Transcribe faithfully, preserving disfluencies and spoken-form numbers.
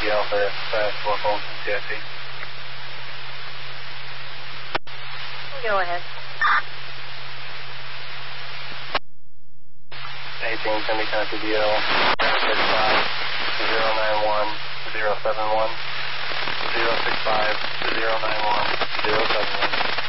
L for fast local C I C. Go ahead. eighteen, send me copy D L, six five, zero nine one, zero seven one, zero six five, zero nine one, zero seven one.